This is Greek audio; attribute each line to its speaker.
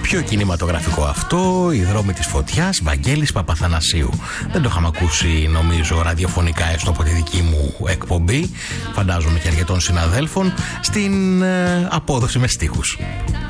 Speaker 1: Πιο κινηματογραφικό αυτό, οι δρόμοι της φωτιάς, Βαγγέλης Παπαθανασίου. Δεν το είχαμε ακούσει νομίζω ραδιοφωνικά, έστω από τη δική μου εκπομπή, φαντάζομαι και αρκετών συναδέλφων, στην απόδοση με στίχους.